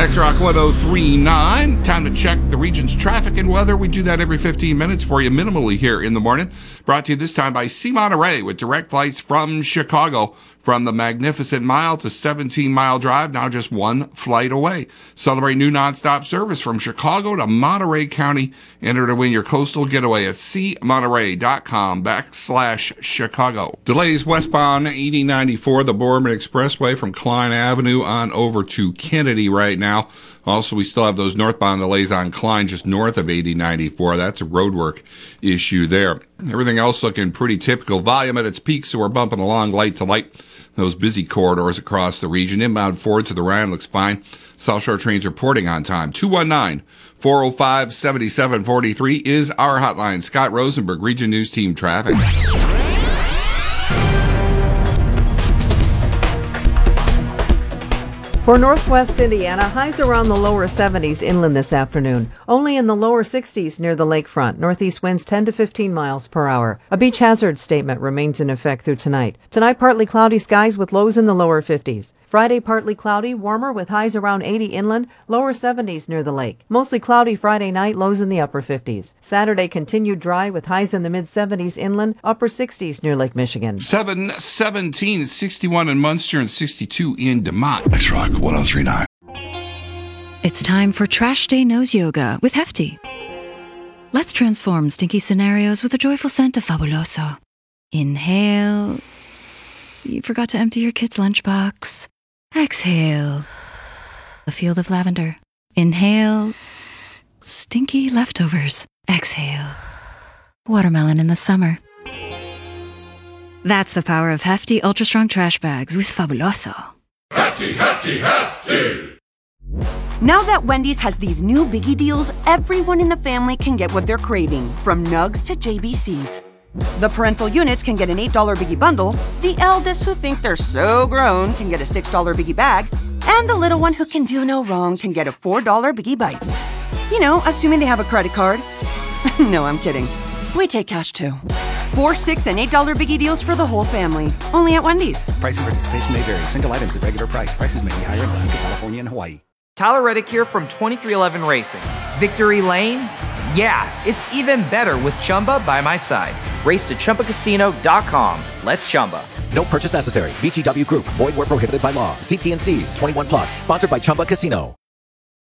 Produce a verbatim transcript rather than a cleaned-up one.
X-Rock one oh three point nine. Time to check the region's traffic and weather. We do that every fifteen minutes for you minimally here in the morning. Brought to you this time by Sea Monterey with direct flights from Chicago. From the Magnificent Mile to seventeen Mile Drive, now just one flight away. Celebrate new nonstop service from Chicago to Monterey County. Enter to win your coastal getaway at sea monterey dot com backslash Chicago. Delays westbound eighty ninety-four, the Boardman Expressway from Klein Avenue on over to Kennedy right now. Also, we still have those northbound delays on Klein just north of eighty ninety-four. That's a roadwork issue there. Everything else looking pretty typical. Volume at its peak, so we're bumping along light to light. Those busy corridors across the region. Inbound Ford to the Ryan looks fine. South Shore trains reporting on time. two one nine, four oh five, seven seven four three is our hotline. Scott Rosenberg, Region News Team Traffic. For northwest Indiana, highs around the lower seventies inland this afternoon. Only in the lower sixties near the lakefront. Northeast winds ten to fifteen miles per hour. A beach hazard statement remains in effect through tonight. Tonight, partly cloudy skies with lows in the lower fifties. Friday, partly cloudy, warmer with highs around eighty inland, lower seventies near the lake. Mostly cloudy Friday night, lows in the upper fifties. Saturday, continued dry with highs in the mid-seventies inland, upper sixties near Lake Michigan. seven seventeen, sixty-one in Munster and sixty-two in DeMont. X-Rock one oh three point nine. It's time for Trash Day Nose Yoga with Hefty. Let's transform stinky scenarios with a joyful scent of Fabuloso. Inhale. You forgot to empty your kid's lunchbox. Exhale. A field of lavender. Inhale. Stinky leftovers. Exhale. Watermelon in the summer. That's the power of Hefty Ultra Strong Trash Bags with Fabuloso. Hefty, hefty, hefty! Now that Wendy's has these new biggie deals, everyone in the family can get what they're craving, from nugs to J B Cs. The parental units can get an eight dollar biggie bundle, the eldest who think they're so grown can get a six dollar biggie bag, and the little one who can do no wrong can get a four dollar biggie bites. You know, assuming they have a credit card. No, I'm kidding. We take cash too. Four, six, and eight dollar biggie deals for the whole family. Only at Wendy's. Price and participation may vary. Single items at regular price. Prices may be higher in Alaska, California, and Hawaii. Tyler Reddick here from twenty-three eleven Racing. Victory Lane? Yeah, it's even better with Chumba by my side. Race to Chumba Casino dot com. Let's Chumba. No purchase necessary. V G W Group. Void where prohibited by law. See T and C's. twenty-one plus. Sponsored by Chumba Casino.